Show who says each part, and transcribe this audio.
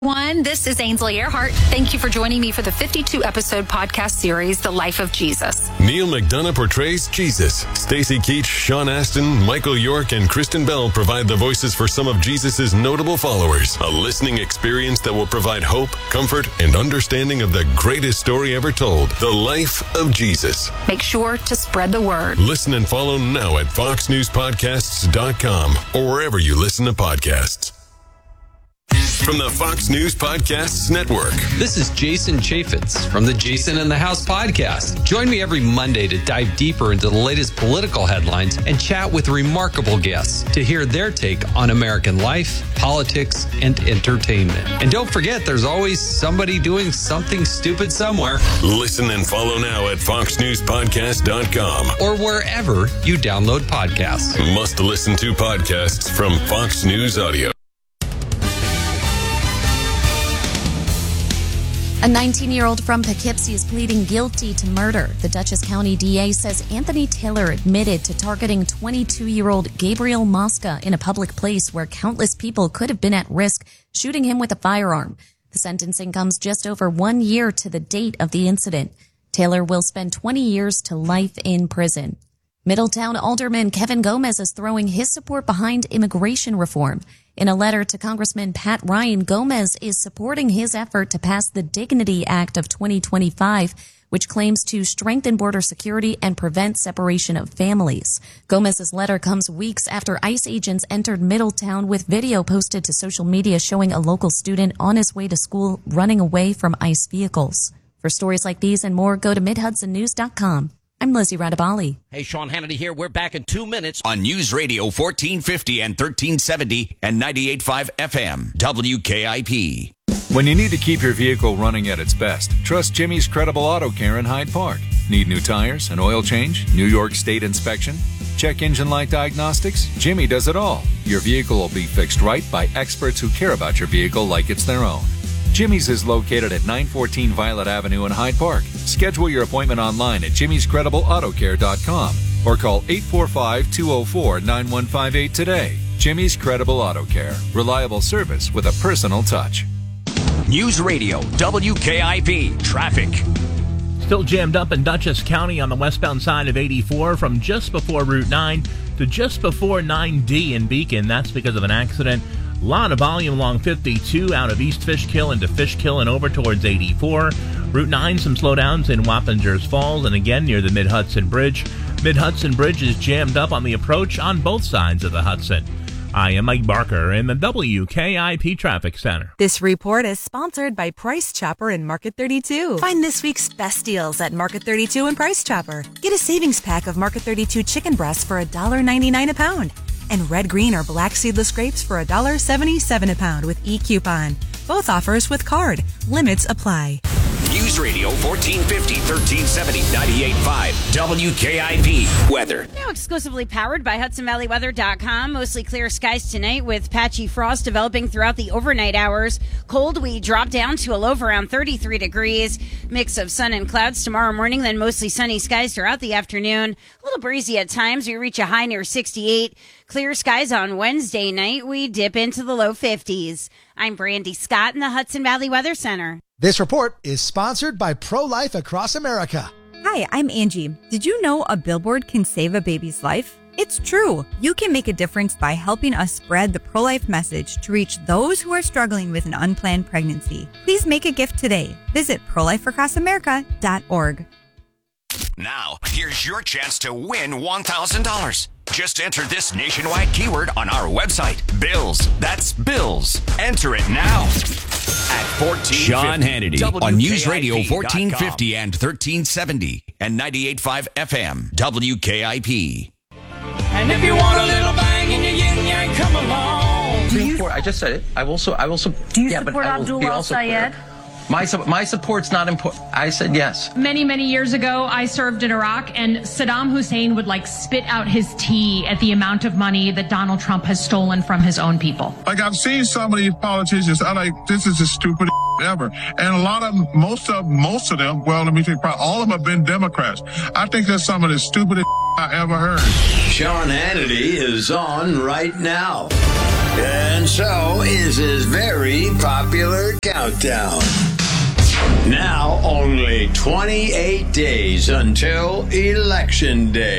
Speaker 1: This is Ainsley Earhart. Thank you for joining me for the 52-episode podcast series, The Life of Jesus.
Speaker 2: Neil McDonough portrays Jesus. Stacey Keach, Sean Astin, Michael York, and Kristen Bell provide the voices for some of Jesus' notable followers. A listening experience that will provide hope, comfort, and understanding of the greatest story ever told, The Life of Jesus.
Speaker 1: Make sure to spread the word.
Speaker 2: Listen and follow now at foxnewspodcasts.com or wherever you listen to podcasts. From the Fox News Podcasts Network.
Speaker 3: This is Jason Chaffetz from the Jason in the House podcast. Join me every Monday to dive deeper into the latest political headlines and chat with remarkable guests to hear their take on American life, politics, and entertainment. And don't forget, there's always somebody doing something stupid somewhere.
Speaker 2: Listen and follow now at foxnewspodcast.com
Speaker 3: or wherever you download podcasts.
Speaker 2: Must listen to podcasts from Fox News Audio.
Speaker 4: A 19-year-old from Poughkeepsie is pleading guilty to murder. The Dutchess County DA says Anthony Taylor admitted to targeting 22-year-old Gabriel Mosca in a public place where countless people could have been at risk, shooting him with a firearm. The sentencing comes just over 1 year to the date of the incident. Taylor will spend 20 years to life in prison. Middletown Alderman Kevin Gomez is throwing his support behind immigration reform. In a letter to Congressman Pat Ryan, Gomez is supporting his effort to pass the Dignity Act of 2025, which claims to strengthen border security and prevent separation of families. Gomez's letter comes weeks after ICE agents entered Middletown with video posted to social media showing a local student on his way to school running away from ICE vehicles. For stories like these and more, go to MidHudsonNews.com. I'm Lizzie Radabali.
Speaker 5: Hey, Sean Hannity here. We're back in 2 minutes on News Radio 1450 and 1370 and 98.5 FM, WKIP.
Speaker 6: When you need to keep your vehicle running at its best, trust Jimmy's Credible Auto Care in Hyde Park. Need new tires, an oil change, New York State inspection, check engine light diagnostics? Jimmy does it all. Your vehicle will be fixed right by experts who care about your vehicle like it's their own. Jimmy's is located at 914 Violet Avenue in Hyde Park. Schedule your appointment online at jimmyscredible.autocare.com or call 845-204-9158 today. Jimmy's Credible Auto Care. Reliable service with a personal touch.
Speaker 5: News Radio, WKIP, traffic.
Speaker 7: Still jammed up in Dutchess County on the westbound side of 84 from just before Route 9 to just before 9D in Beacon. That's because of an accident. A lot of volume along 52 out of East Fishkill into Fishkill and over towards 84. Route 9, some slowdowns in Wappingers Falls and again near the Mid-Hudson Bridge. Mid-Hudson Bridge is jammed up on the approach on both sides of the Hudson. I am Mike Barker in the WKIP Traffic Center.
Speaker 8: This report is sponsored by Price Chopper and Market 32. Find this week's best deals at Market 32 and Price Chopper. Get a savings pack of Market 32 chicken breasts for $1.99 a pound. And red, green, or black seedless grapes for $1.77 a pound with e-coupon. Both offers with card. Limits apply.
Speaker 5: News Radio 1450, 1370, 98.5, WKIP. Weather.
Speaker 9: Now exclusively powered by HudsonValleyWeather.com. Mostly clear skies tonight with patchy frost developing throughout the overnight hours. Cold, we drop down to a low of around 33 degrees. Mix of sun and clouds tomorrow morning, then mostly sunny skies throughout the afternoon. A little breezy at times. We reach a high near 68. Clear skies on Wednesday night. We dip into the low 50s. I'm Brandy Scott in the Hudson Valley Weather Center.
Speaker 10: This report is sponsored by Pro-Life Across America.
Speaker 11: Hi, I'm Angie. Did you know a billboard can save a baby's life? It's true. You can make a difference by helping us spread the pro-life message to reach those who are struggling with an unplanned pregnancy. Please make a gift today. Visit prolifeacrossamerica.org.
Speaker 5: Now, here's your chance to win $1,000. Just enter this nationwide keyword on our website, Bills. That's Bills. Enter it now. At 1450.
Speaker 12: Sean Hannity
Speaker 5: WKIP.
Speaker 12: On News Radio 1450 and 1370 and 98.5 FM, WKIP.
Speaker 13: And if you want a little bang in your yin yang, come along.
Speaker 14: Do you support? I just said it. I will.
Speaker 15: Do you support Abdul al-Sayed?
Speaker 14: My support's not important. I said yes.
Speaker 15: Many, many years ago, I served in Iraq, and Saddam Hussein would spit out his tea at the amount of money that Donald Trump has stolen from his own people.
Speaker 16: I've seen some of these politicians. This is the stupidest ever. And a lot of them, most of them, well, let me think, probably all of them have been Democrats. I think that's some of the stupidest I ever heard.
Speaker 17: Sean Hannity is on right now. And so is his very popular countdown. Now only 28 days until Election Day.